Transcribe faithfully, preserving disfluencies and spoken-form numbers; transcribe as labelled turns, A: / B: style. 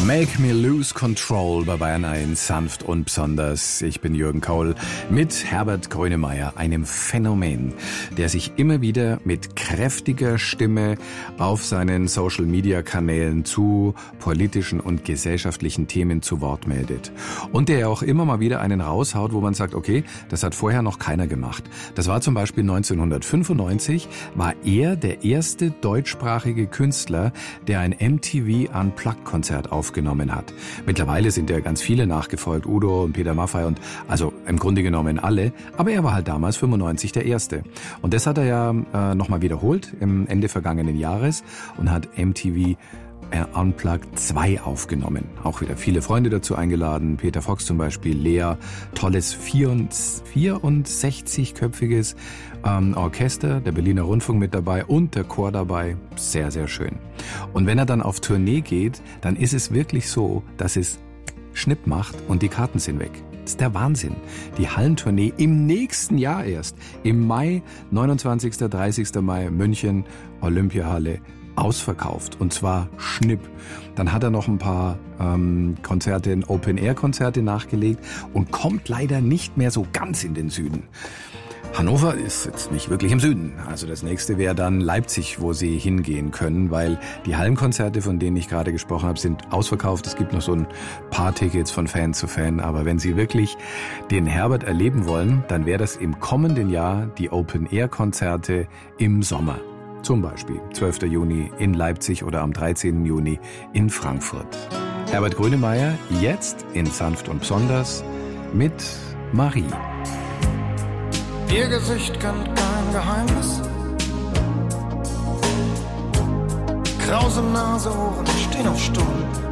A: Make Me Lose Control bei Bayern eins, sanft und besonders. Ich bin Jürgen Kaul mit Herbert Grönemeyer, einem Phänomen, der sich immer wieder mit kräftiger Stimme auf seinen Social-Media-Kanälen zu politischen und gesellschaftlichen Themen zu Wort meldet. Und der auch immer mal wieder einen raushaut, wo man sagt, okay, das hat vorher noch keiner gemacht. Das war zum Beispiel neunzehnhundertfünfundneunzig, war er der erste deutschsprachige Künstler, der ein M T V Unplugged-Konzert aufgenommen hat. Mittlerweile sind ja ganz viele nachgefolgt, Udo und Peter Maffay und also im Grunde genommen alle, aber er war halt damals fünfundneunzig der Erste. Und das hat er ja äh, nochmal wiederholt im Ende vergangenen Jahres und hat M T V Unplugged zwei aufgenommen. Auch wieder viele Freunde dazu eingeladen, Peter Fox zum Beispiel, Lea, tolles vierundsechzig-köpfiges ähm, Orchester, der Berliner Rundfunk mit dabei und der Chor dabei. Sehr, sehr schön. Und wenn er dann auf Tournee geht, dann ist es wirklich so, dass es Schnipp macht und die Karten sind weg. Das ist der Wahnsinn. Die Hallentournee im nächsten Jahr erst, im Mai, neunundzwanzigsten, dreißigsten Mai, München, Olympiahalle, ausverkauft und zwar Schnipp. Dann hat er noch ein paar ähm, Konzerte, Open-Air-Konzerte nachgelegt und kommt leider nicht mehr so ganz in den Süden. Hannover ist jetzt nicht wirklich im Süden. Also das nächste wäre dann Leipzig, wo sie hingehen können, weil die Hallenkonzerte, von denen ich gerade gesprochen habe, sind ausverkauft. Es gibt noch so ein paar Tickets von Fan zu Fan. Aber wenn Sie wirklich den Herbert erleben wollen, dann wäre das im kommenden Jahr die Open-Air-Konzerte im Sommer. Zum Beispiel zwölften Juni in Leipzig oder am dreizehnten Juni in Frankfurt. Herbert Grönemeyer jetzt in Sanft und Besonders mit Marie.
B: Ihr Gesicht kennt kein Geheimnis. Krause Nase, Ohren stehen auf Stuhl.